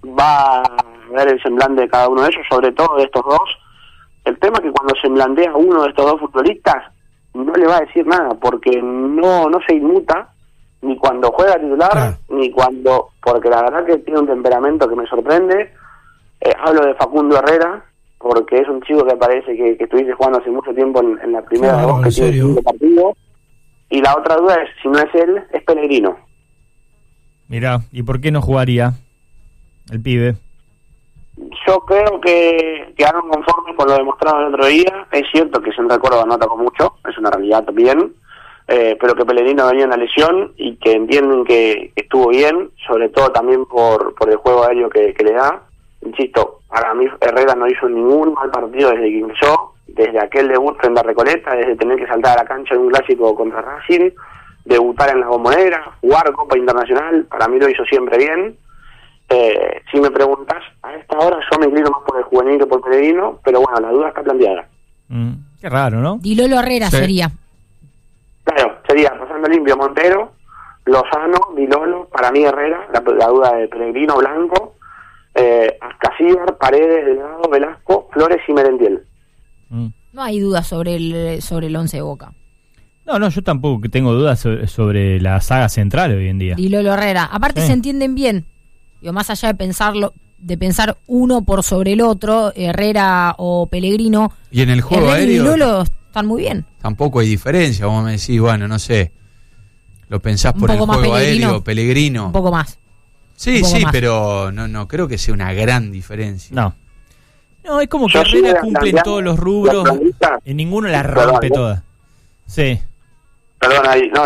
va a ver el semblante de cada uno de ellos, sobre todo de estos dos. El tema es que cuando se blandea uno de estos dos futbolistas, no le va a decir nada, porque no se inmuta, ni cuando juega titular, ni cuando... Porque la verdad que tiene un temperamento que me sorprende. Hablo de Facundo Herrera, porque es un chico que parece que estuviste jugando hace mucho tiempo en la primera de vos, que tiene 5 partidos. Y la otra duda es, si no es él, es Pellegrino. Mirá, ¿y por qué no jugaría el pibe? Yo creo que quedaron conformes con lo demostrado el otro día. Es cierto que Central Córdoba no atacó mucho, es una realidad también, pero que Pellegrino venía en una lesión y que entienden que estuvo bien, sobre todo también por el juego aéreo que le da. Insisto, para mí Herrera no hizo ningún mal partido desde que ingresó, desde aquel debut frente a Recoleta, desde tener que saltar a la cancha en un clásico contra Racing, debutar en la Bombonera, jugar Copa Internacional, para mí lo hizo siempre bien. Si me preguntas, a esta hora yo me inclino más por el juvenil que por Pellegrino, pero bueno, la duda está planteada. Qué raro, ¿no? Dilolo Herrera sería. Claro, sería pasando limpio Montero, Lozano, Dilolo, para mí Herrera, la duda de Pellegrino, Blanco, Ascasíbar, Paredes, Delgado, Velasco, Flores y Merentiel. No hay dudas sobre el 11 de Boca. No, yo tampoco tengo dudas sobre la saga central hoy en día. Dilolo Herrera. Aparte se entienden bien. Digo, más allá de pensar uno por sobre el otro, Herrera o Pellegrino. Y en el juego Herrera aéreo y Dilolo están muy bien. Tampoco hay diferencia. Vos me decís, bueno, no sé, lo pensás por el juego aéreo, Pellegrino. Un poco más. Sí, pero no creo que sea una gran diferencia. No, es como que Herrera cumple en todos los rubros, en ninguno la rompe toda. Sí. Perdón,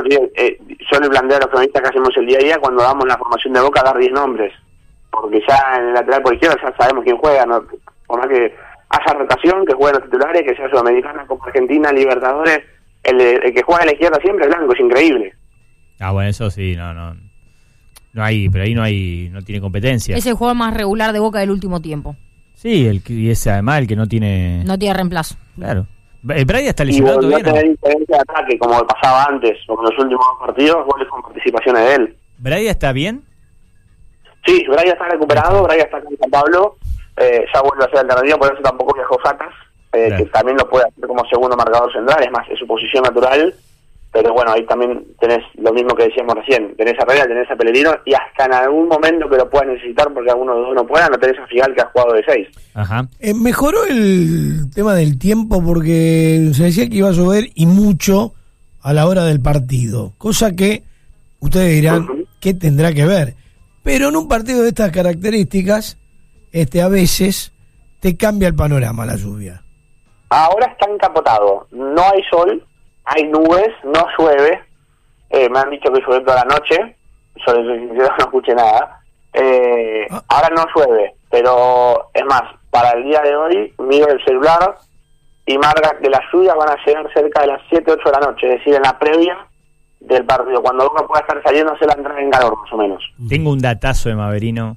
yo le planteo a los cronistas que hacemos el día a día cuando damos la formación de Boca dar 10 nombres, porque ya en el lateral por izquierda ya sabemos quién juega, ¿no? Por más que haya rotación, que jueguen los titulares, que sea Sudamericana, Copa Argentina, Libertadores, el que juega a la izquierda siempre es Blanco, es increíble. Bueno, eso sí, no hay, pero ahí no tiene competencia. Es el jugador más regular de Boca del último tiempo. Sí, y es además el que no tiene reemplazo. Claro. Braida está lesionado todavía, ¿no? Tener diferencia de ataque como pasaba antes, o en los últimos partidos, goles con participaciones de él. ¿Braida está bien? Sí, Braida está recuperado, Braida está con San Pablo, ya vuelve a ser alternativa, por eso tampoco viajó Fatas, que también lo puede hacer como segundo marcador central, es más, es su posición natural, pero bueno, ahí también tenés lo mismo que decíamos recién, tenés a Herrera, tenés a Pellegrino, y hasta en algún momento que lo puedas necesitar porque alguno de los dos no pueda, no tenés a Figal que ha jugado de 6. Ajá. Mejoró el tema del tiempo porque se decía que iba a llover y mucho a la hora del partido, cosa que ustedes dirán, ¿qué tendrá que ver? Pero en un partido de estas características, a veces te cambia el panorama la lluvia. Ahora está encapotado, no hay sol, hay nubes, no llueve, me han dicho que llueve toda la noche, yo no escuché nada, ahora no llueve, pero es más, para el día de hoy miro el celular y marca que las lluvias van a llegar cerca de las 7, 8 de la noche, es decir, en la previa del partido, cuando Boca pueda estar saliendo hacia la entrada en calor, más o menos. Tengo un datazo de Maverino.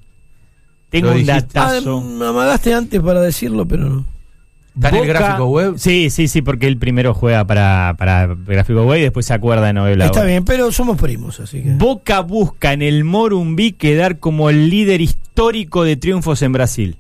Me amagaste antes para decirlo, pero no. ¿Está en el gráfico web? Sí, porque él primero juega para gráfico web y después se acuerda de novela. Está bien, pero somos primos, así que... Boca busca en el Morumbi quedar como el líder histórico de triunfos en Brasil.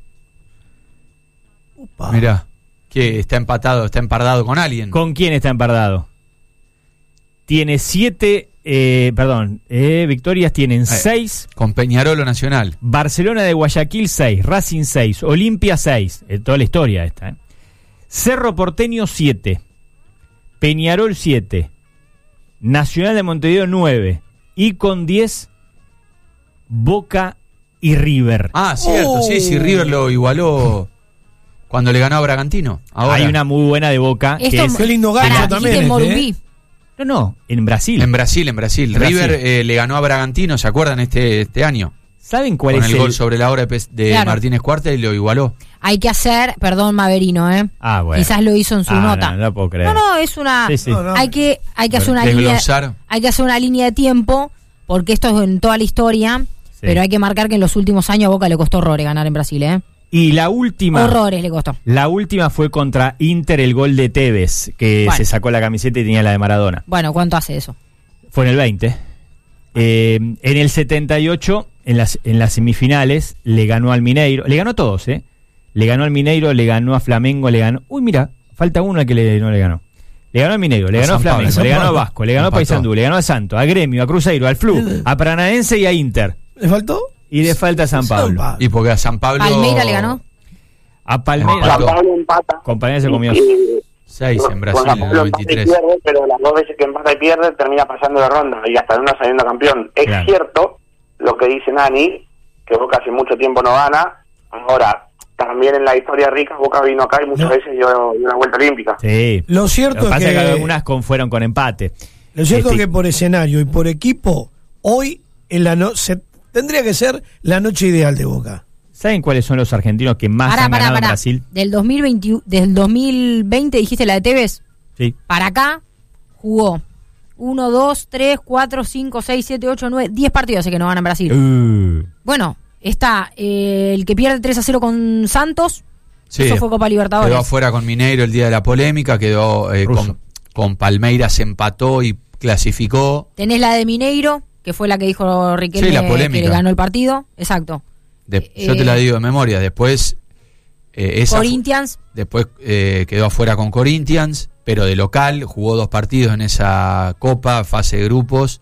Mirá, que está empardado con alguien. ¿Con quién está empardado? Tiene 7, victorias tienen 6. Con Peñarol o Nacional. Barcelona de Guayaquil 6, Racing 6, Olimpia 6, toda la historia esta, Cerro Porteño 7, Peñarol 7, Nacional de Montevideo 9 y con 10 Boca y River. Cierto, sí, River lo igualó cuando le ganó a Bragantino. Ahora. Hay una muy buena de Boca. Qué lindo gancho también. No, en Brasil. En Brasil. River le ganó a Bragantino, ¿se acuerdan? Este año. ¿Saben cuál con es el gol sobre la hora de Martínez Cuarta y lo igualó? Hay que hacer, perdón Maverino, bueno. Quizás lo hizo en su nota. No puedo creer. No, es una... Sí. Hay que hacer una línea. Hay que hacer una línea de tiempo, porque esto es en toda la historia, pero hay que marcar que en los últimos años a Boca le costó horrores ganar en Brasil, Y la última... Horrores le costó. La última fue contra Inter, el gol de Tevez, que se sacó la camiseta y tenía la de Maradona. Bueno, ¿cuánto hace eso? Fue en el 20. En el 78 en las semifinales le ganó al Mineiro, le ganó a todos, le ganó al Mineiro, le ganó a Flamengo, le ganó, mira, falta uno al que no le ganó. Le ganó al Mineiro, le ganó a Flamengo, le ganó a Vasco, le ganó a Paysandú, le ganó a Santos, a Gremio, a Cruzeiro, al Flu, a Paranaense y a Inter. ¿Le faltó? Y le falta a San Pablo. Y porque a San Pablo... Palmeira le ganó. A Palmeiras. San Pablo empata. Con Palmeiras se comió 6 en Brasil en el 93. Pierde, pero las 2 veces que empata y pierde termina pasando de ronda y hasta en una saliendo campeón. Es cierto lo que dice Nani, que Boca hace mucho tiempo no gana. Ahora, también en la historia rica, Boca vino acá y muchas veces dio una vuelta olímpica. Sí. Lo cierto es que algunas fueron con empate. Lo cierto es que por escenario y por equipo, hoy tendría que ser la noche ideal de Boca. ¿Saben cuáles son los argentinos que más han ganado en Brasil? Del 2020 dijiste la de Tevez. Sí. Para acá jugó 1, 2, 3, 4, 5, 6, 7, 8, 9, 10 partidos hace que no ganan Brasil. Bueno, está el que pierde 3-0 con Santos. Sí, eso fue Copa Libertadores. Quedó afuera con Mineiro el día de la polémica, quedó con Palmeiras, empató y clasificó. Tenés la de Mineiro, que fue la que dijo Riquelme, la polémica, que le ganó el partido. Exacto. Yo te la digo de memoria. Después Corinthians. Después quedó afuera con Corinthians, pero de local jugó 2 partidos en esa Copa, fase de grupos,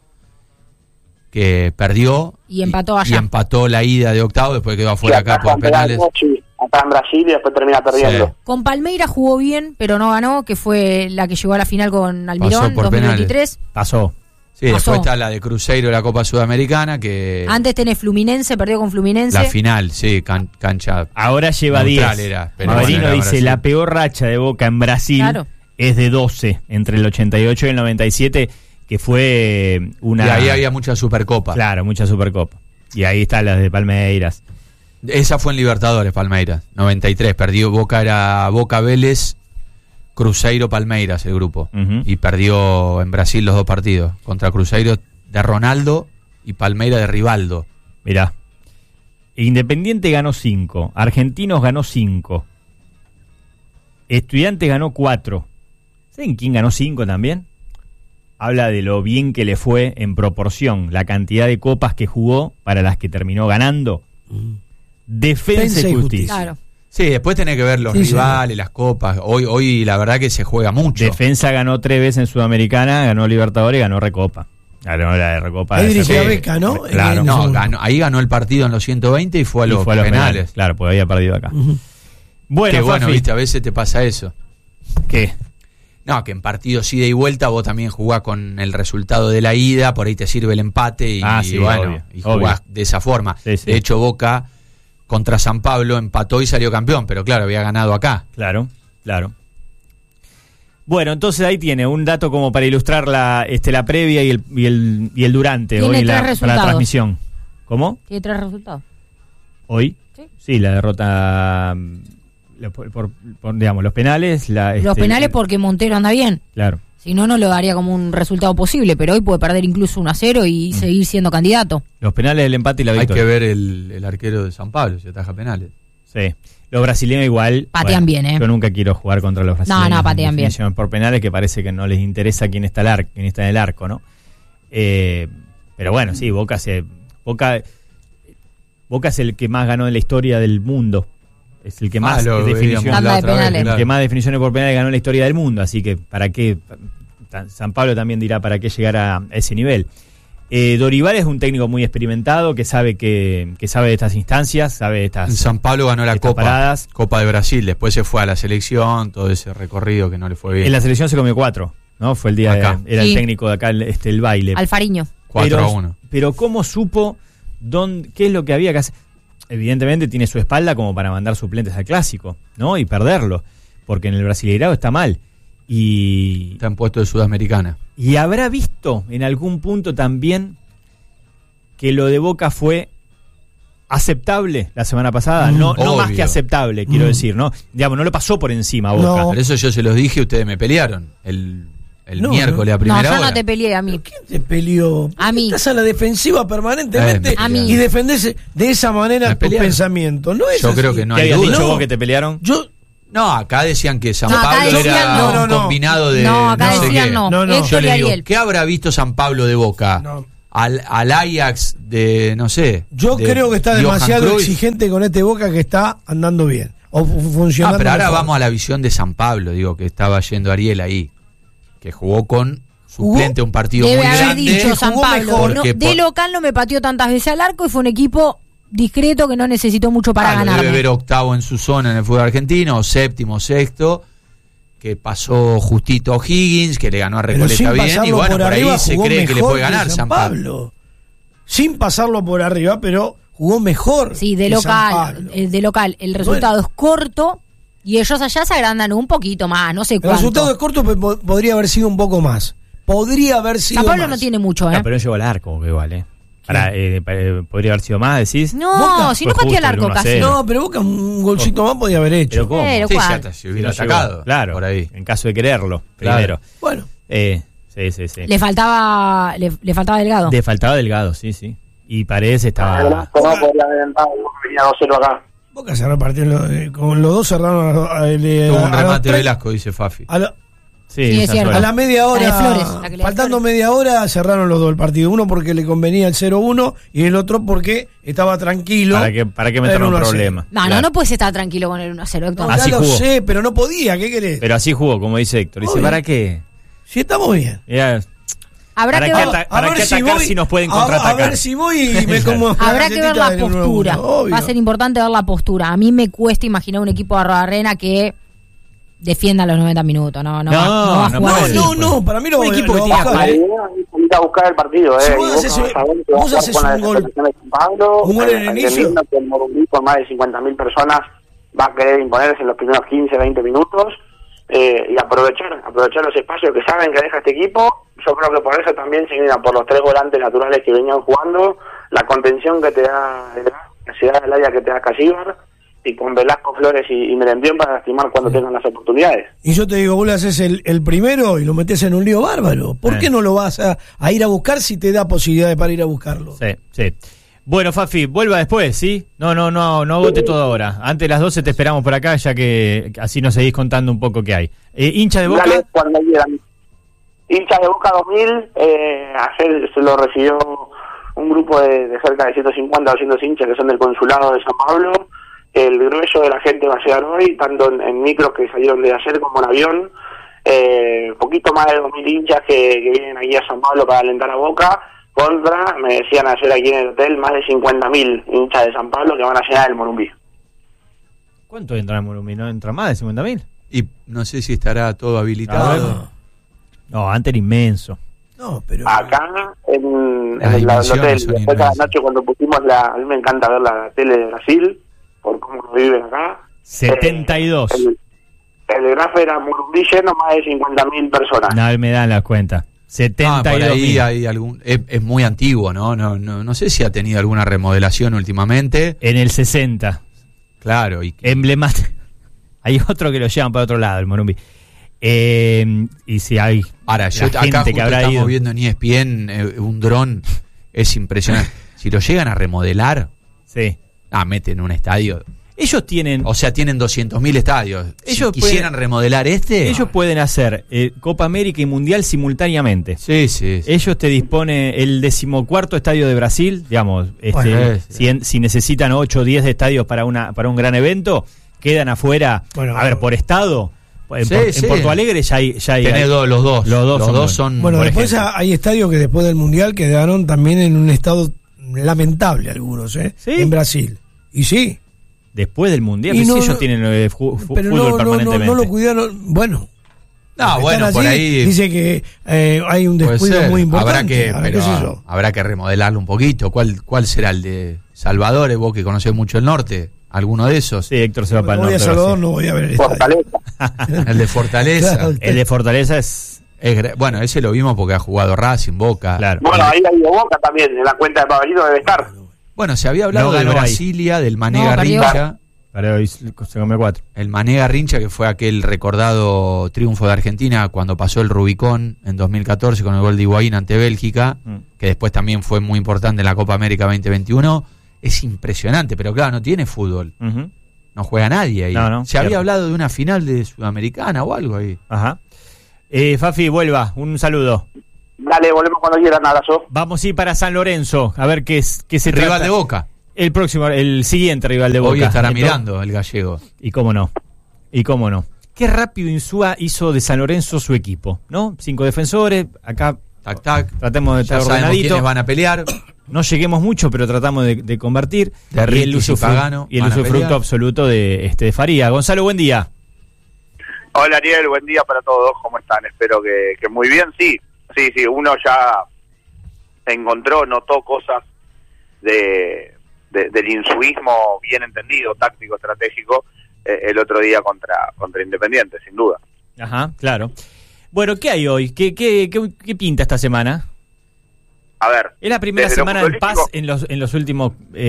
que perdió y empató allá. Y empató la ida de octavo, después quedó afuera acá por penales. Acá en Brasil y después termina perdiendo. Sí. Con Palmeiras jugó bien, pero no ganó, que fue la que llegó a la final con Almirón en 2023. Pasó. Sí, después está la de Cruzeiro, la Copa Sudamericana, que... Antes tenés Fluminense, perdió con Fluminense. La final, sí, cancha... Ahora lleva 10. Maverino dice, Brasil. La peor racha de Boca en Brasil es de 12, entre el 88 y el 97, que fue una... Y ahí había mucha Supercopa. Claro, mucha Supercopa. Y ahí están las de Palmeiras. Esa fue en Libertadores, Palmeiras, 93. Perdió Boca, era Boca Vélez... Cruzeiro Palmeiras el grupo, y perdió en Brasil los 2 partidos, contra Cruzeiro de Ronaldo y Palmeiras de Rivaldo. Mirá, Independiente ganó 5, Argentinos ganó 5, Estudiantes ganó 4. ¿Saben quién ganó 5 también? Habla de lo bien que le fue en proporción, la cantidad de copas que jugó para las que terminó ganando. Defensa y Justicia. Claro. Sí, después tenés que ver los rivales, las copas. Hoy la verdad que se juega mucho. Defensa ganó 3 veces en Sudamericana, ganó Libertadores, ganó Recopa. Ganó la de Recopa. Ahí dirigía Beca, ¿no? Claro. No, ahí ganó el partido en los 120 y fue a los penales. Claro, porque había perdido acá. Bueno, viste, a veces te pasa eso. ¿Qué? No, que en partidos ida y vuelta vos también jugás con el resultado de la ida, por ahí te sirve el empate y jugás de esa forma. Sí. De hecho, Boca... contra San Pablo empató y salió campeón, pero claro, había ganado acá. Claro. Bueno, entonces ahí tiene un dato como para ilustrar la previa y el durante hoy la transmisión. ¿Cómo? Tiene 3 resultados. ¿Hoy? Sí, la derrota por digamos, los penales. Los penales porque Montero anda bien. Claro. Si no, no lo daría como un resultado posible, pero hoy puede perder incluso 1-0 y seguir siendo candidato. Los penales, el empate y la victoria. Hay que ver el arquero de San Pablo, si ataja penales. Sí. Los brasileños igual... Patean bien, ¿eh? Yo nunca quiero jugar contra los brasileños. No, patean bien. Por penales que parece que no les interesa quién está en el arco, ¿no? Pero bueno, sí, Boca es el que más ganó en la historia del mundo. Es el que más que más definiciones por penales ganó en la historia del mundo, así que ¿para qué? San Pablo también dirá para qué llegar a ese nivel. Dorival es un técnico muy experimentado que sabe de estas instancias, sabe de estas. En San Pablo ganó la Copa de Brasil, después se fue a la selección, todo ese recorrido que no le fue bien. En la selección se comió 4, ¿no? Fue el día era el técnico de acá el baile. Alfariño. 4-1. Pero ¿cómo supo qué es lo que había que hacer? Evidentemente tiene su espalda como para mandar suplentes al clásico, ¿no? Y perderlo, porque en el Brasileirao está mal. Y está en puesto de Sudamericana. Y habrá visto en algún punto también que lo de Boca fue aceptable la semana pasada, no más que aceptable, quiero decir, ¿no? Digamos, no lo pasó por encima a Boca. Por eso yo se los dije, ustedes me pelearon el miércoles a primera hora. No, yo no te peleé, a mí. ¿Quién te peleó? A mí. Estás a la defensiva permanentemente y defendés de esa manera tus pensamientos. No es yo así. Creo que no hay duda. ¿Habías dicho vos que te pelearon? No, acá decían que San Pablo era un combinado de... No, acá decían qué. no. Yo le digo, ¿qué habrá visto San Pablo de Boca? al Ajax de, no sé. Yo creo que está Johan demasiado Cruyff. exigente con este Boca que está andando bien. O funcionando. Pero ahora mejor. vamos a la visión de San Pablo, digo, que estaba yendo Ariel ahí. Que jugó con suplente un partido Debe muy haber grande. dicho San jugó Pablo. mejor, No, porque de local no me pateó tantas veces al arco y fue un equipo discreto que no necesitó mucho para Claro, ganarme. debe ver octavo en su zona en el fútbol argentino, o séptimo, sexto, que pasó justito a O'Higgins, que le ganó a Pero sin Recoleta bien, y pasarlo bueno, por arriba, ahí se jugó cree que le mejor puede ganar que San Pablo. Sin pasarlo por arriba, pero jugó mejor. Sí, de que San local, Pablo. de local. El resultado es corto y ellos allá se agrandan un poquito más, no sé El cuánto. resultado es corto, pero podría haber sido un poco más. Podría haber sido San Pablo más. no tiene mucho, No, pero no llegó al arco, que igual, podría haber sido más, decís. No, Boca si no fue pateó el justo el arco 1-0. casi. No, pero Boca un golcito más podía haber hecho. Pero ¿cómo? Pero Sí, ¿cuál? ya está, si hubiera No llegó, atacado. claro, Por ahí. en caso de quererlo, Claro. primero. Bueno, Sí. Le faltaba Delgado. Le faltaba Delgado, sí. Y Paredes estaba... No podría haber entrado, venía 2-0 acá. Boca se repartió con los dos cerraron Tuvo un a los remate 30 Velasco, dice Fafi. Sí, es esa cierto. suerte. A la media hora, La de Flores, la que le da faltando Flores. media hora, cerraron los dos el partido. Uno porque le convenía el 0-1 y el otro porque estaba tranquilo. ¿Para qué meter Era un 1-0. problema? No, Claro. no puedes estar tranquilo con el 1-0, Héctor. No, Así ya lo jugó. sé, pero no podía. ¿Qué querés? Pero así jugó, como dice Héctor. Dice, Obvio. ¿para qué? Si estamos bien. Mirá, Habrá ¿Para que qué ver, ata- ¿Para qué atacar si nos pueden contraatacar? A ver si voy y me como. habrá que ver la galletita del 1-1, postura. obvio. Va a ser importante ver la postura. A mí me cuesta imaginar un equipo de Arrobarrena que defienda los 90 minutos. No va a no jugar puede. así. No, para mí lo Un equipo lo que va a tenga bajar. La idea es salir a buscar el partido, Si y vos haces- Boca sabe que va a vos jugar haces con la un gol- descompensación de San Pablo, un gol en el inicio. entendiendo que el Morumbí con más de 50.000 personas va a querer imponerse en los primeros 15-20 minutos y aprovechar los espacios que saben que deja este equipo. Yo creo que por eso también se vienen por los tres volantes naturales que venían jugando, la contención que te da la ciudad del área que te da Casíbar, y con Velasco, Flores y Merendien para lastimar cuando tengan las oportunidades. Y yo te digo, vos le haces el primero y lo metes en un lío bárbaro. ¿Por qué no lo vas a ir a buscar si te da posibilidades para ir a buscarlo? Sí. Bueno, Fafi, vuelva después, ¿sí? No agote todo ahora. Antes de las 12 te esperamos por acá, ya que así nos seguís contando un poco qué hay. ¿Hincha de Boca? Dale, cuando quieran. Hincha de Boca 2000, ayer se lo recibió un grupo de cerca de 150 o 200 hinchas que son del consulado de San Pablo. El grueso de la gente va a llegar hoy, tanto en micros que salieron de ayer como en avión. Poquito más de 2.000 hinchas que vienen aquí a San Pablo para alentar a Boca. Contra, me decían ayer aquí en el hotel, más de 50.000 hinchas de San Pablo que van a llenar el Morumbí. ¿Cuánto entra en Morumbí? ¿No entra más de 50.000? Y no sé si estará todo habilitado. No, antes era inmenso. No, pero. Acá en Las el hotel, dimensiones son después de la inmensas. noche cuando pusimos a mí me encanta ver la tele de Brasil, por cómo lo viven acá. 72. El grafo era Morumbí lleno, más de 50.000 personas. No, me dan las cuentas. Por 72. ahí hay algún. Es muy antiguo, ¿no? No sé si ha tenido alguna remodelación últimamente. En el 60. Claro. Emblemático. Hay otro que lo llevan para otro lado, el Morumbí. Y si hay. Ahora, yo la acá gente justo que habrá estamos ido. viendo en ESPN un dron. Es impresionante. Si lo llegan a remodelar, Sí. meten un estadio. Ellos tienen. O sea, tienen 200.000 estadios. Ellos si quisieran remodelar Ellos pueden hacer Copa América y Mundial simultáneamente. Sí. Ellos te disponen el 14º estadio de Brasil, digamos, Bueno, si necesitan 8 o 10 estadios para un gran evento, quedan afuera, Bueno, a ver, por estado. En Sí. Porto Alegre ya hay Tenés los dos. Los dos son. Bueno, por después ejemplo. hay estadios que después del Mundial quedaron también en un estado lamentable, algunos, ¿Sí? en Brasil. Y sí. Después del Mundial, Y si no, ellos no, tienen Pero fútbol no permanentemente. lo cuidaron. Bueno. No, bueno, Están por así, ahí. Dice que hay un Puede descuido ser. muy importante. Habrá que, qué sé yo. habrá que remodelarlo un poquito. ¿Cuál será el de Salvador? Vos que conocés mucho el norte. ¿Alguno de esos? Sí, Héctor se va para el Voy a norte. Salvador, Brasil. no voy a ver el estadio. Fortaleza. El de Fortaleza. Claro. El de Fortaleza es. Bueno, ese lo vimos porque ha jugado Racing, Boca. Claro. Bueno, ahí hay Boca también, en la cuenta de Pablito debe estar. Bueno, se había hablado No de ganó ahí. Brasilia, del Mané No, perdió. Garrincha. Para hoy se comió 4. El Mané Garrincha, que fue aquel recordado triunfo de Argentina cuando pasó el Rubicón en 2014 con el gol de Higuaín ante Bélgica, que después también fue muy importante en la Copa América 2021. Es impresionante, pero claro, no tiene fútbol. No juega nadie ahí. No, Se había cierto. hablado de una final de Sudamericana o algo ahí. Ajá. Fafi, vuelva. Un saludo. Dale, volvemos cuando quieran, abrazo. Vamos a ir para San Lorenzo, a ver qué se Rival trata. de Boca. El siguiente rival de Boca. Hoy estará Entonces, mirando el gallego. Y cómo no. Qué rápido Insúa hizo de San Lorenzo su equipo, ¿no? 5 defensores, acá Tac, tac. tratemos de Ya estar sabemos ordenaditos. quiénes van a pelear. No lleguemos mucho, pero tratamos de convertir. De y el Ricky y Pagano y el van a usufructo pelear. absoluto de Faría. Gonzalo, buen día. Hola Ariel, buen día para todos, ¿cómo están? Espero que muy bien. Sí, uno ya notó cosas del insuismo bien entendido, táctico, estratégico, el otro día contra Independiente, sin duda. Ajá, claro. Bueno, ¿qué hay hoy? ¿Qué pinta esta semana? A ver, ¿Es la primera desde lo semana en paz futbolístico, en los últimos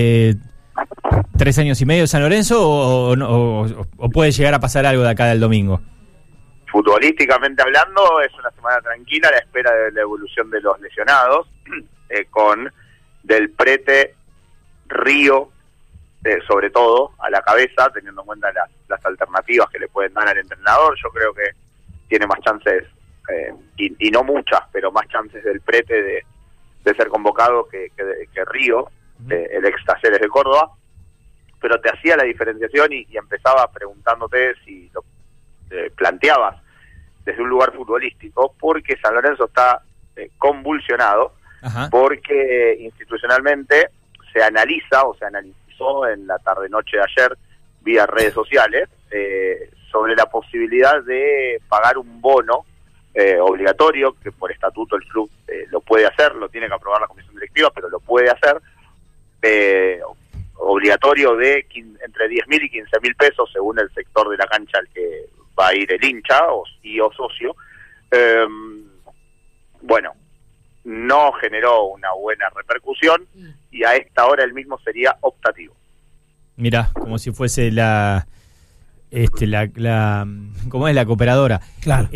3 años y medio de San Lorenzo o puede llegar a pasar algo de acá del domingo? futbolísticamente hablando, es una semana tranquila a la espera de la evolución de los lesionados, con Del Prete, Río, sobre todo, a la cabeza, teniendo en cuenta las alternativas que le pueden dar al entrenador. Yo creo que tiene más chances, y no muchas, pero más chances Del Prete de ser convocado que Río, el ex Talleres de Córdoba. Pero te hacía la diferenciación y empezaba preguntándote si lo planteabas desde un lugar futbolístico, porque San Lorenzo está convulsionado. Ajá. Porque institucionalmente se analizó en la tarde-noche de ayer, vía redes sociales, sobre la posibilidad de pagar un bono obligatorio, que por estatuto el club lo puede hacer, lo tiene que aprobar la comisión directiva, pero lo puede hacer, obligatorio de entre 10.000 y 15.000 pesos, según el sector de la cancha al que va a ir el hincha o socio. Bueno, no generó una buena repercusión y a esta hora el mismo sería optativo. Mirá, como si fuese la ¿cómo es? La cooperadora. Claro.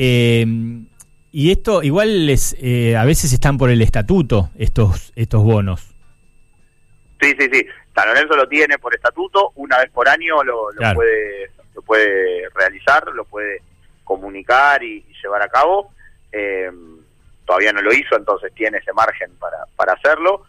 Y esto igual a veces están por el estatuto estos bonos. Sí. San Lorenzo lo tiene por estatuto, una vez por año lo Claro. puede realizar, lo puede comunicar y llevar a cabo. Todavía no lo hizo, entonces tiene ese margen para hacerlo.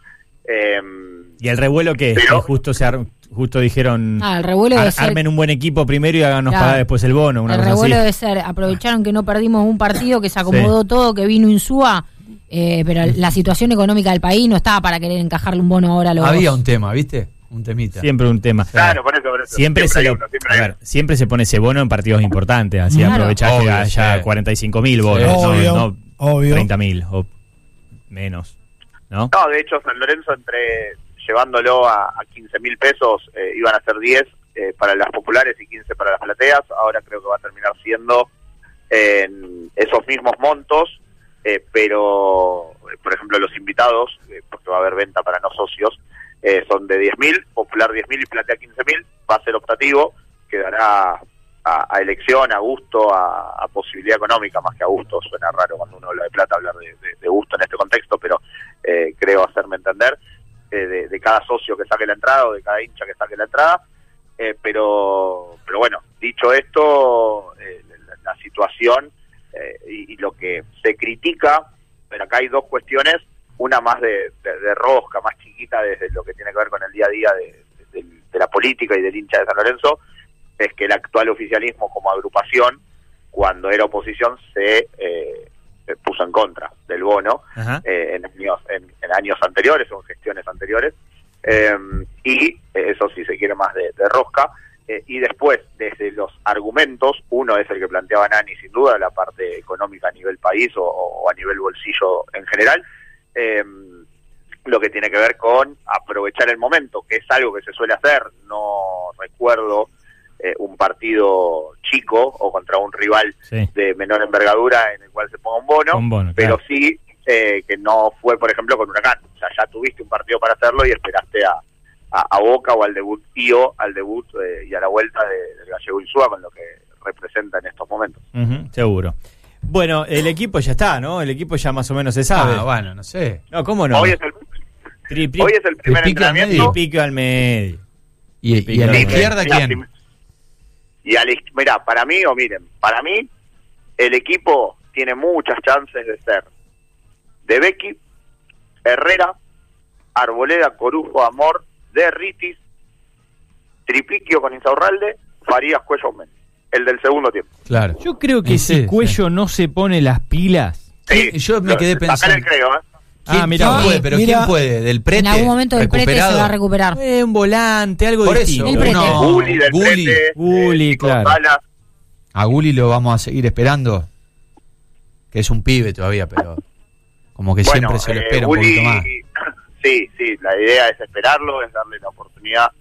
¿Y el revuelo qué? Pero- Que justo dijeron El revuelo debe ser... armen un buen equipo primero y háganos Claro. pagar después el bono, una El cosa revuelo así. debe ser, aprovecharon que no perdimos un partido, que se acomodó todo, que vino Insúa, pero la situación económica del país no estaba para querer encajarle un bono ahora a los... Había un tema, ¿viste? Un temita. Siempre un tema. Claro, por eso. Siempre hay uno, siempre hay uno. siempre se pone ese bono en partidos importantes, así Claro. aprovechás que Obvio, haya sí. 45.000 bonos, Sí. no Obvio. 30.000 o menos, ¿no? No, de hecho San Lorenzo llevándolo a 15.000 pesos iban a ser 10 para las populares y 15 para las plateas. Ahora creo que va a terminar siendo en esos mismos montos, pero por ejemplo los invitados, porque va a haber venta para no socios, son de 10.000, popular 10.000 y platea 15.000. Va a ser optativo, quedará a elección, a gusto, a posibilidad económica más que a gusto. Suena raro cuando uno habla de plata hablar de gusto en este contexto, pero creo hacerme entender, de cada socio que saque la entrada o de cada hincha que saque la entrada. Pero bueno, dicho esto, la situación y lo que se critica, pero acá hay dos cuestiones, una más de rosca, más chiquita desde lo que tiene que ver con el día a día de la política y del hincha de San Lorenzo, es que el actual oficialismo como agrupación, cuando era oposición, se puso en contra del bono en años anteriores o en gestiones anteriores, y eso sí se quiere más de rosca. Y después, desde los argumentos, uno es el que planteaba Nani, sin duda, la parte económica a nivel país o a nivel bolsillo en general, lo que tiene que ver con aprovechar el momento, que es algo que se suele hacer. No recuerdo un partido chico o contra un rival de menor envergadura en el cual se ponga un bono, pero claro. sí que no fue, por ejemplo, con Huracán. O sea, ya tuviste un partido para hacerlo y esperaste a Boca o al debut y a la vuelta del gallego Insúa, con lo que representa en estos momentos. Seguro. Bueno, el equipo ya está, ¿no? El equipo ya más o menos se sabe. Bueno, no sé. No, ¿cómo no? Hoy es el primer entrenamiento. Pico al medio. ¿Y a la izquierda quién? Mirá, para mí, el equipo tiene muchas chances de ser De Becky, Herrera, Arboleda, Corujo, Amor, De Ritis, Tripiquio con Insaurralde, Farías, Cuello, Méndez. El del segundo tiempo. Claro. Yo creo que si Cuello no se pone las pilas... Sí, yo me quedé pensando... Acá le creo, mirá, ¿quién puede? Pero mira, ¿quién puede? ¿Del Prete? En algún momento del Prete se va a recuperar. Un volante, algo Por distinto. eso, El Prete. Gulli, del Prete, Gulli, claro. González. A Gulli lo vamos a seguir esperando, que es un pibe todavía, pero como que siempre se lo espera Gulli, un poquito más. Sí, la idea es esperarlo, es darle la oportunidad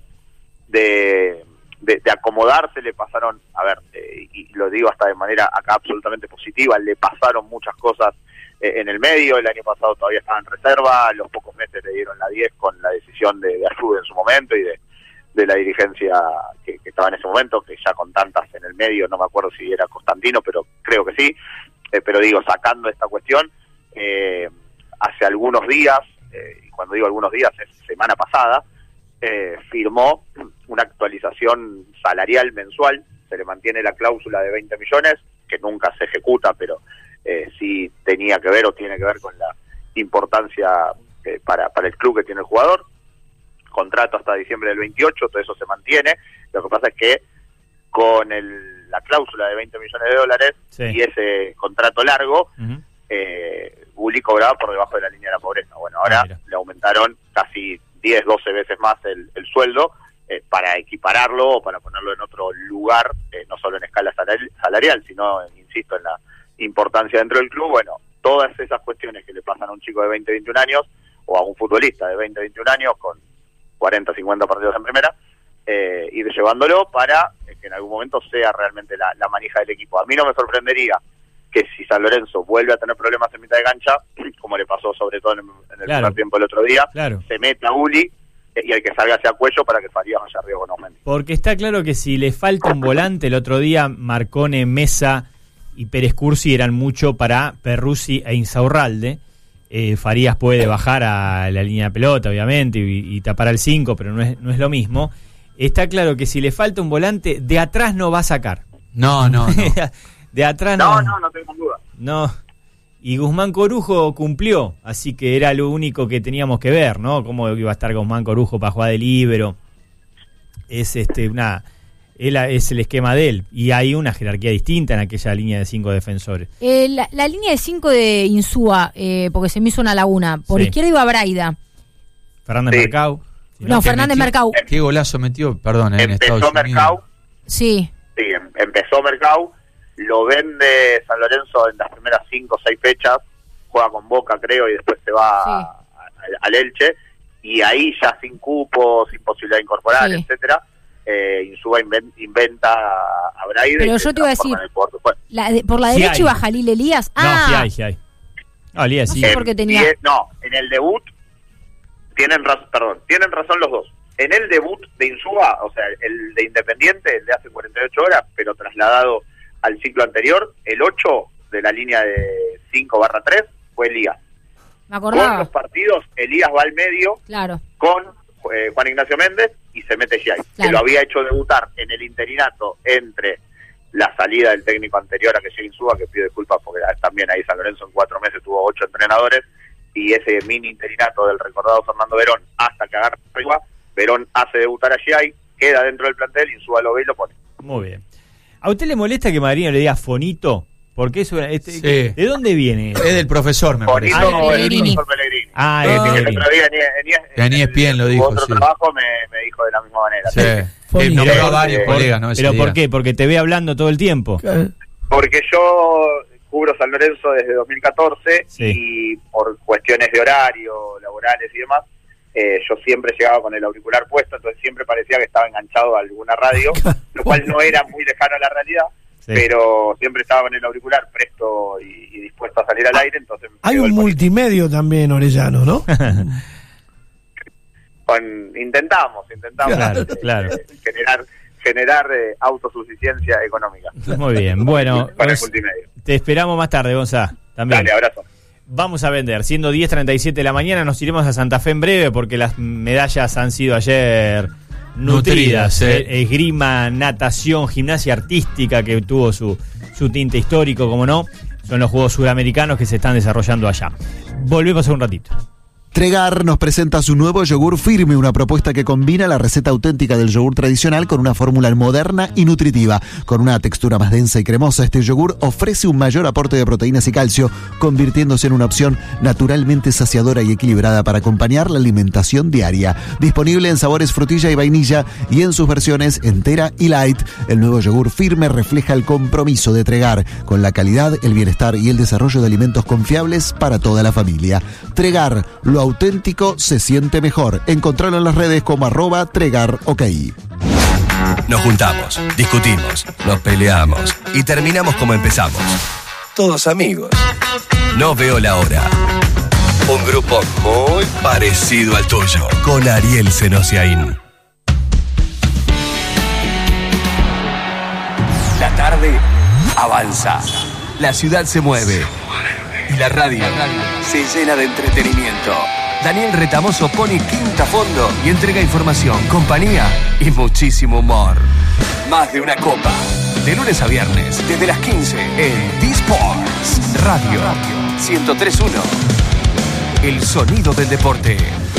de acomodarse. Le pasaron, y lo digo hasta de manera acá absolutamente positiva, le pasaron muchas cosas en el medio. El año pasado todavía estaba en reserva, a los pocos meses le dieron la 10 con la decisión de ayuda en su momento y de la dirigencia que estaba en ese momento, que ya con tantas en el medio, no me acuerdo si era Constantino, pero creo que sí. Pero digo, sacando esta cuestión, hace algunos días, y cuando digo algunos días es semana pasada, firmó una actualización salarial mensual. Se le mantiene la cláusula de 20 millones, que nunca se ejecuta, pero sí tenía que ver o tiene que ver con la importancia para el club que tiene el jugador. Contrato hasta diciembre del 28, todo eso se mantiene. Lo que pasa es que con la cláusula de 20 millones de dólares y ese contrato largo, Gulli cobraba por debajo de la línea de la pobreza. Bueno, ahora le aumentaron casi 10, 12 veces más el sueldo para equipararlo o para ponerlo en otro lugar, no solo en escala salarial, sino, insisto, en la importancia dentro del club. Bueno, todas esas cuestiones que le pasan a un chico de 20, 21 años o a un futbolista de 20, 21 años con 40, 50 partidos en primera, ir llevándolo para que en algún momento sea realmente la manija del equipo. A mí no me sorprendería que si San Lorenzo vuelve a tener problemas en mitad de cancha, como le pasó sobre todo en el primer tiempo el otro día, se meta Gulli y el que salga hacia Cuello para que Farías vaya arriba con Aumendi. Porque está claro que si le falta un volante, el otro día Marcone, Mesa y Pérez Cursi eran mucho para Perruzzi e Insaurralde. Farías puede bajar a la línea de pelota, obviamente, y tapar al 5, pero no es lo mismo. Está claro que si le falta un volante, de atrás no va a sacar. No. De atrás no tengo duda. No. Y Guzmán Corujo cumplió, así que era lo único que teníamos que ver, ¿no? Cómo iba a estar Guzmán Corujo para jugar de líbero. Es es el esquema de él, y hay una jerarquía distinta en aquella línea de 5 defensores. La línea de 5 de Insúa, porque se me hizo una laguna. Por izquierda iba Braida. Fernández Mercado. No, Fernández Mercado. ¿Qué golazo metió? Perdón, en Estados Unidos. Mercado. Sí, empezó Mercado. Lo vende San Lorenzo en las primeras 5 o 6 fechas, juega con Boca, creo, y después se va al Elche, y ahí ya sin cupo, sin posibilidad de incorporar, etcétera, Insúa inventa a Braida. Pero yo te iba a decir, por la derecha iba Jalil Elías. Sí hay. Elías sí. No sé por qué tenía... en el debut tienen razón los dos. En el debut de Insúa, o sea, el de Independiente, el de hace 48 horas, pero trasladado al ciclo anterior, el 8 de la línea de 5/3 fue Elías. Me acordaba. Con los partidos, Elías va al medio con Juan Ignacio Méndez y se mete Giai, que lo había hecho debutar en el interinato entre la salida del técnico anterior a que llegue Insúa, que pido disculpas porque también ahí San Lorenzo en 4 meses tuvo 8 entrenadores, y ese mini interinato del recordado Fernando Verón hasta que agarra arriba. Verón hace debutar a Giai, queda dentro del plantel, Insúa lo ve y lo pone. Muy bien. ¿A usted le molesta que Madrid le diga Fonito? Porque eso, ¿de dónde viene? Es del profesor, me parece. Fonito, el profesor Pellegrini. El otro día en ESPN lo dijo. Otro trabajo me dijo de la misma manera. Sí. Nombró a varios colegas, ¿no? ¿Pero por qué? ¿Porque te ve hablando todo el tiempo? Porque yo cubro San Lorenzo desde 2014 y por cuestiones de horario, laborales y demás, yo siempre llegaba con el auricular puesto, entonces siempre parecía que estaba enganchado a alguna radio, lo cual no era muy lejano a la realidad, pero siempre estaba con el auricular presto y dispuesto a salir al aire. Entonces hay un multimedio también, Orellano, ¿no? Intentamos generar autosuficiencia económica. Muy bien, bueno, para el multimedio. Te esperamos más tarde, Gonzá. También. Dale, abrazo. Vamos a vender, siendo 10:37 de la mañana, nos iremos a Santa Fe en breve porque las medallas han sido ayer nutridas. Esgrima, natación, gimnasia artística, que tuvo su tinte histórico, como no, son los Juegos Suramericanos que se están desarrollando allá. volvemos a un ratito. Tregar nos presenta su nuevo yogur Firme, una propuesta que combina la receta auténtica del yogur tradicional con una fórmula moderna y nutritiva. Con una textura más densa y cremosa, este yogur ofrece un mayor aporte de proteínas y calcio, convirtiéndose en una opción naturalmente saciadora y equilibrada para acompañar la alimentación diaria. Disponible en sabores frutilla y vainilla y en sus versiones entera y light, el nuevo yogur Firme refleja el compromiso de Tregar con la calidad, el bienestar y el desarrollo de alimentos confiables para toda la familia. Tregar, lo auténtico se siente mejor. Encontralo en las redes como @TregarOK. Nos juntamos, discutimos, nos peleamos y terminamos como empezamos. Todos amigos. No veo la hora. Un grupo muy parecido al tuyo, con Ariel Senosiaín. La tarde avanza. La ciudad se mueve. Y la radio se llena de entretenimiento. Daniel Retamoso pone quinta a fondo y entrega información, compañía y muchísimo humor. Más de una copa. De lunes a viernes, desde las 15 en D-Sports Radio 103.1. El sonido del deporte.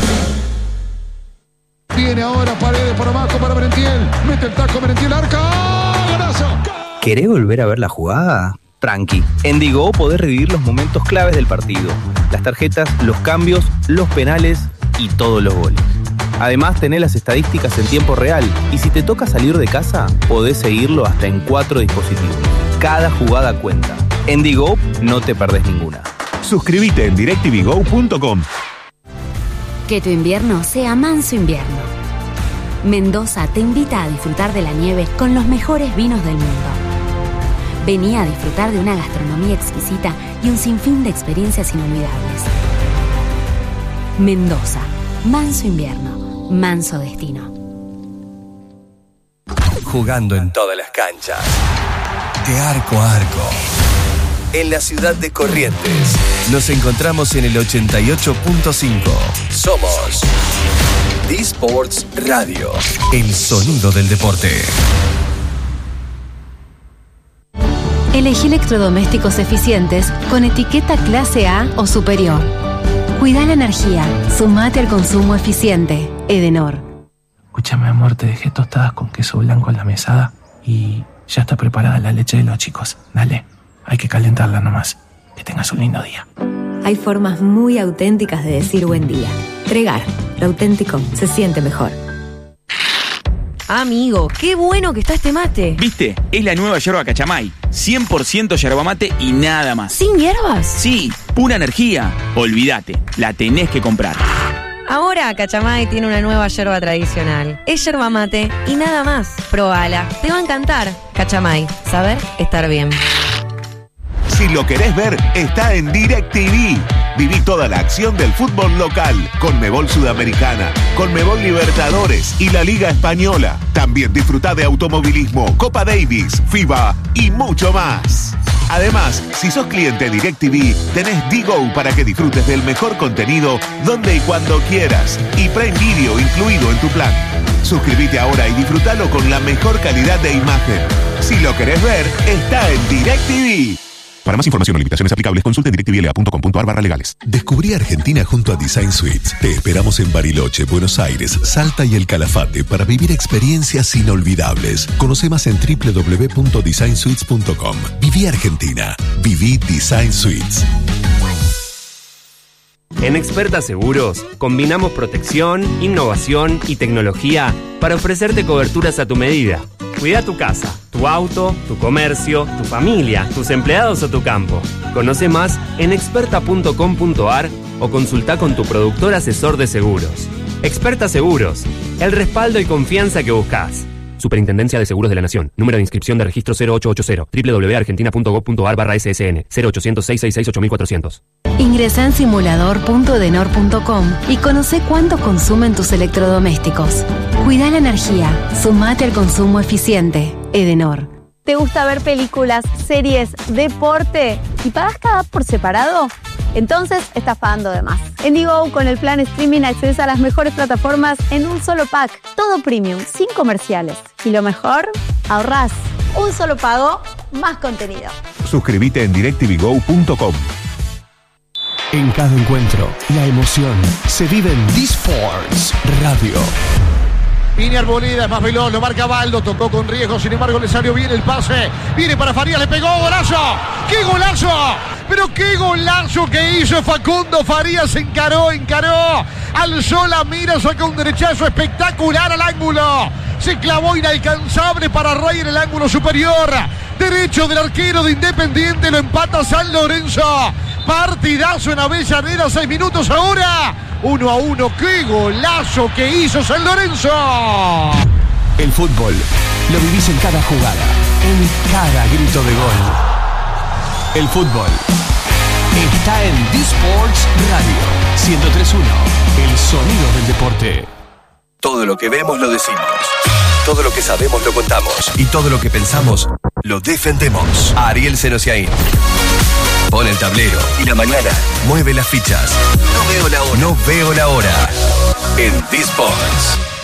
Viene ahora Paredes por abajo para Merentiel. Mete el taco Merentiel, arca. ¡Golazo! ¿Querés volver a ver la jugada? Tranqui, en Digo podés revivir los momentos claves del partido, las tarjetas, los cambios, los penales y todos los goles. Además tenés las estadísticas en tiempo real y si te toca salir de casa, podés seguirlo hasta en 4 dispositivos. Cada jugada cuenta. En Digo no te perdés ninguna. Suscríbete en directvgo.com. Que tu invierno sea manso invierno. Mendoza te invita a disfrutar de la nieve con los mejores vinos del mundo. Vení a disfrutar de una gastronomía exquisita y un sinfín de experiencias inolvidables. Mendoza, manso invierno, manso destino. Jugando en todas las canchas, de arco a arco. En la ciudad de Corrientes, nos encontramos en el 88.5. Somos D-Sports Radio, el sonido del deporte. Elegí electrodomésticos eficientes con etiqueta clase A o superior. Cuida la energía. Sumate al consumo eficiente. Edenor. Escúchame, amor, te dejé tostadas con queso blanco en la mesada y ya está preparada la leche de los chicos. Dale, hay que calentarla nomás. Que tengas un lindo día. Hay formas muy auténticas de decir buen día. Tregar, lo auténtico se siente mejor. Amigo, qué bueno que está este mate. ¿Viste? Es la nueva yerba Cachamay. 100% yerba mate y nada más. ¿Sin hierbas? Sí, pura energía. Olvídate, la tenés que comprar. Ahora Cachamay tiene una nueva yerba tradicional. Es yerba mate y nada más. Probala, te va a encantar. Cachamay, saber estar bien. Si lo querés ver, está en DirecTV. Viví toda la acción del fútbol local, Conmebol Sudamericana, Conmebol Libertadores y la Liga Española. También disfrutá de automovilismo, Copa Davis, FIBA y mucho más. Además, si sos cliente DirecTV, tenés Digo para que disfrutes del mejor contenido donde y cuando quieras. Y Prime Video incluido en tu plan. Suscríbete ahora y disfrútalo con la mejor calidad de imagen. Si lo querés ver, está en DirecTV. Para más información o limitaciones aplicables, consulte en directvla.com.ar/legales. Descubrí Argentina junto a Design Suites. Te esperamos en Bariloche, Buenos Aires, Salta y El Calafate para vivir experiencias inolvidables. Conoce más en www.designsuites.com. Viví Argentina. Viví Design Suites. En Experta Seguros, combinamos protección, innovación y tecnología para ofrecerte coberturas a tu medida. Cuida tu casa, tu auto, tu comercio, tu familia, tus empleados o tu campo. Conoce más en experta.com.ar o consulta con tu productor asesor de seguros. Experta Seguros, el respaldo y confianza que buscas. Superintendencia de Seguros de la Nación. Número de inscripción de registro 0880. www.argentina.gov.ar/SSN. 0800-666-8400. Ingresa en simulador.edenor.com y conoce cuánto consumen tus electrodomésticos. Cuida la energía. Sumate al consumo eficiente. Edenor. ¿Te gusta ver películas, series, deporte y pagas cada por separado? Entonces estás pagando de más. En Digo, con el plan streaming accedes a las mejores plataformas en un solo pack. Todo premium, sin comerciales. Y lo mejor, ahorrás. Un solo pago, más contenido. Suscríbete en directvgo.com. En cada encuentro, la emoción se vive en D-Sports Radio. Viene Arboleda, es más veloz, lo marca Baldo, tocó con riesgo, sin embargo le salió bien el pase. Viene para Farías, le pegó, golazo. ¡Qué golazo! Pero qué golazo que hizo Facundo Farías, encaró, alzó la mira, sacó un derechazo espectacular al ángulo. Se clavó inalcanzable para Rey en el ángulo superior. Derecho del arquero de Independiente, lo empata San Lorenzo. Partidazo en Avellaneda, 6 minutos ahora. 1-1, qué golazo que hizo San Lorenzo. El fútbol lo vivís en cada jugada, en cada grito de gol. El fútbol está en D-Sports Radio 103.1, el sonido del deporte. Todo lo que vemos lo decimos. Todo lo que sabemos lo contamos. Y todo lo que pensamos lo defendemos. Ariel Senosiaín. Pone el tablero y la mañana mueve las fichas. No veo la hora. En D-Sports.